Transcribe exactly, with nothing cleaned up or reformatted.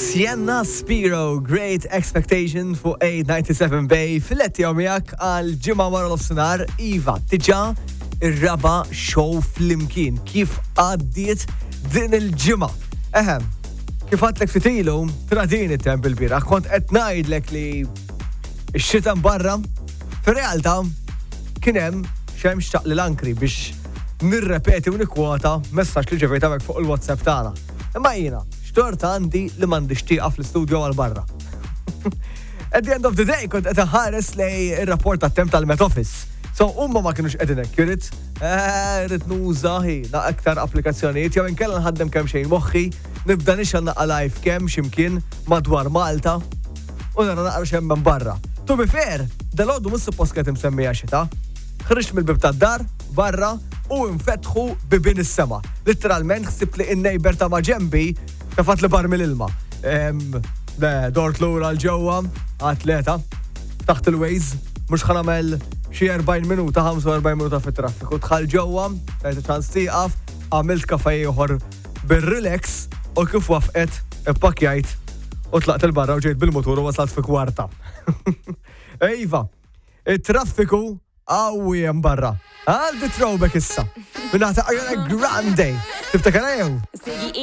Sienna Spiro, Great Expectation fuq eight ninety-seven Bay fil-letti għomijak għal ġimma wara l-ofsenar. Iva, tiġa ir-raba show fl-imkien. Kif għaddiet din il-ġimma? Eħem, kif għatlek fitilu, tradini temp il-bira. Kont qed ngħidlek li x-xita barra, fir-realtà kien hemm xemx taq l-ankri biex nirrepeti u nikwota messaġġ li ġevejt hawnhekk fuq il-WhatsApp tagħna. Imma jiena xtorta għandi li m'għandix tieqa fl-istudio għal barra. At the end of the day kont qed ħares lej ir-rapport tat-temp tal-Met Office. So huma ma kinux qegħdin accurate, eh rid nuża ħina aktar applikazzjonijiet jew inkella nħaddem kemm xejn moħħi, nibda nixel naqqa live kemm x'imkien madwar Malta u nara naqra xemm minn barra. To be fair, dal-għodu mhux suppost qed imsemmija xita. Ħriġt mill-bib tad-dar, barra, u nfetħu bibin is-sema. Literalment ħsib li n-nejber ta' ma' ġembi kafat li bar mill-ilma. Dort l-ura l-ġewwa, atleta, taħt il-Waze, mhux ħanamel xi erbgħin minuta, ħamsa u erbgħin minuta fit-traffiku. Dħal ġewwa, tajt ċans tieqaf, għamilt kafej ieħor bir-relax u kif wafqet ippakjajt u tlaqt il-barra u ġejt bil-mutur u wasalt fi kwarta. Ejva, it-traffiku għawi jem barra. Għal di throwback issa. Minna ta' Ariana Grande. Tiftakar jew?